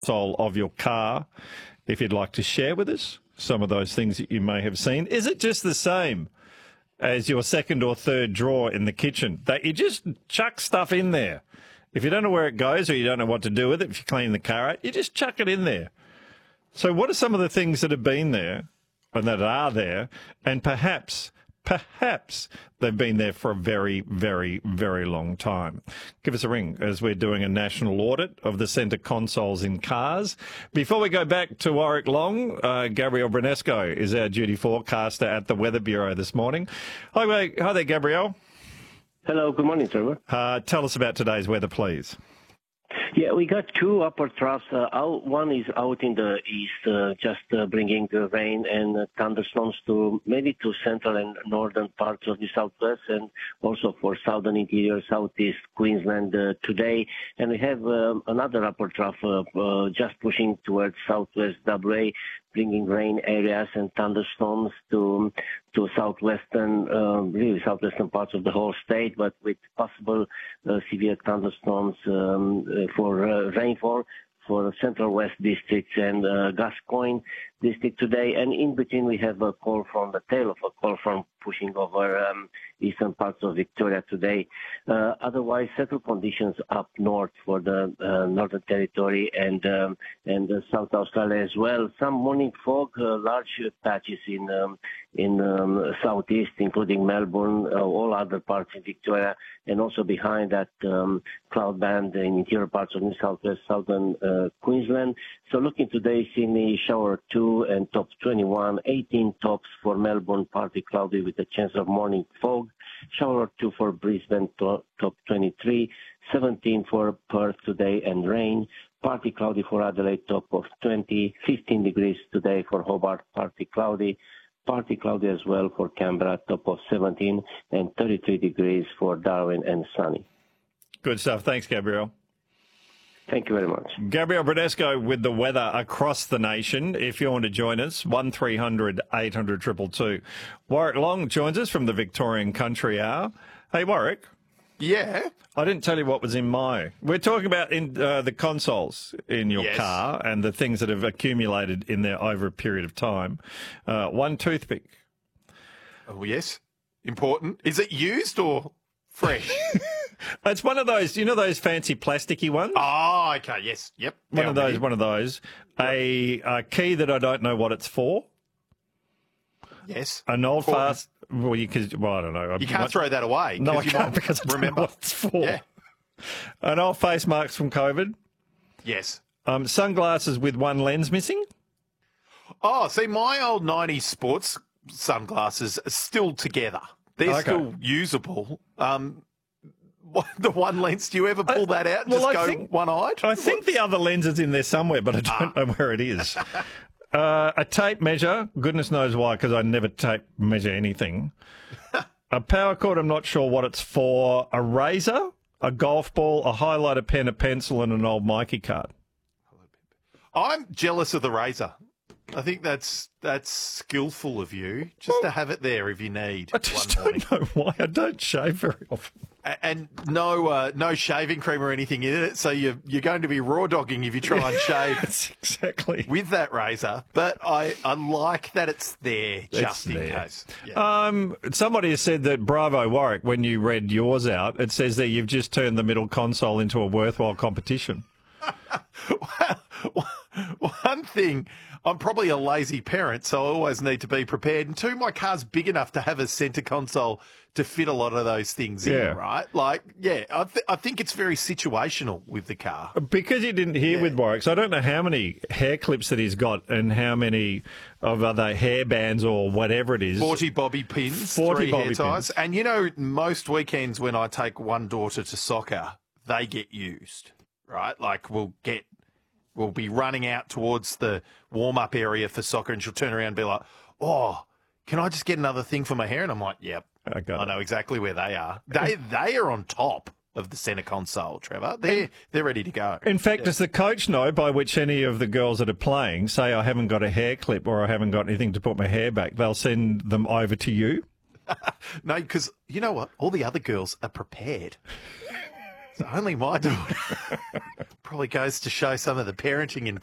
console of your car, if you'd like to share with us some of those things that you may have seen. Is it just the same as your second or third drawer in the kitchen, that you just chuck stuff in there? If you don't know where it goes or you don't know what to do with it, if you clean the car out, you just chuck it in there. So what are some of the things that have been there and that are there, and perhaps they've been there for a very, very, very long time? Give us a ring as we're doing a national audit of the centre consoles in cars. Before we go back to Warwick Long, Gabrielle Brunesco is our duty forecaster at the Weather Bureau this morning. Hi there, Gabrielle. Hello, good morning, Trevor. Tell us about today's weather, please. Yeah, we got two upper troughs. One is out in the east, just bringing rain and thunderstorms to maybe to central and northern parts of the southwest, and also for southern interior, southeast Queensland today. And we have another upper trough just pushing towards southwest WA, bringing rain areas and thunderstorms to southwestern, really southwestern parts of the whole state, but with possible severe thunderstorms for rainfall for Central West districts and Gascoyne district today. And in between we have a call from the tail of a call from pushing over eastern parts of Victoria today. Otherwise, settled conditions up north for the Northern Territory and South Australia as well. Some morning fog, large patches in southeast, including Melbourne, all other parts in Victoria, and also behind that cloud band in interior parts of New South Wales, southern Queensland. So looking today, Sydney shower 2 and top 21, 18 tops for Melbourne, partly cloudy with a chance of morning fog. Shower 2 for Brisbane, top 23, 17 for Perth today and rain. Partly cloudy for Adelaide, top of 20, 15 degrees today for Hobart, partly cloudy as well for Canberra, top of 17, and 33 degrees for Darwin and sunny. Good stuff. Thanks, Gabrielle. Thank you very much. Gabrielle Brunesco with the weather across the nation. If you want to join us, 1300 800 222. Warwick Long joins us from the Victorian Country Hour. Hey, Warwick. Yeah. I didn't tell you what was in my... We're talking about in the consoles in your car and the things that have accumulated in there over a period of time. One toothpick. Oh, yes. Important. Is it used or fresh? It's one of those, you know, those fancy plasticky ones? Oh, okay. Yes. Yep. One of those. Yep. A key that I don't know what it's for. Yes. An old fast... Well, I don't know. You can't throw that away. No, I can't because I don't know what it's for. Yeah. An old face marks from COVID. Yes. Sunglasses with one lens missing. Oh, see, my old 90s sports sunglasses are still together. They're still usable. The one lens, do you ever pull that out and just go one-eyed? I think the other lens is in there somewhere, but I don't know where it is. A tape measure, goodness knows why, because I never tape measure anything. A power cord, I'm not sure what it's for. A razor, a golf ball, a highlighter pen, a pencil, and an old Mikey card. I'm jealous of the razor. I think that's skillful of you, just to have it there if you need. I just don't know why. I don't shave very often. And no shaving cream or anything in it, so you're going to be raw dogging if you try and shave. That's exactly with that razor. But I like that it's there just in case. Yeah. Somebody has said that bravo, Warwick, when you read yours out, it says that you've just turned the middle console into a worthwhile competition. Well, one thing, I'm probably a lazy parent, so I always need to be prepared. And two, my car's big enough to have a centre console to fit a lot of those things in, right? Like, I think it's very situational with the car. Because you didn't hear with Warwick, so I don't know how many hair clips that he's got and how many of other hair bands or whatever it is. 40 bobby pins, 40 3 bobby hair ties. pins. And, you know, most weekends when I take one daughter to soccer, they get used, right? Like, we'll be running out towards the warm-up area for soccer, and she'll turn around and be like, oh, can I just get another thing for my hair? And I'm like, yep, I know exactly where they are. They are on top of the centre console, Trevor. They're ready to go. In fact, does the coach know by which any of the girls that are playing say I haven't got a hair clip or I haven't got anything to put my hair back, they'll send them over to you? No, because you know what? All the other girls are prepared. It's only my daughter. Probably goes to show some of the parenting in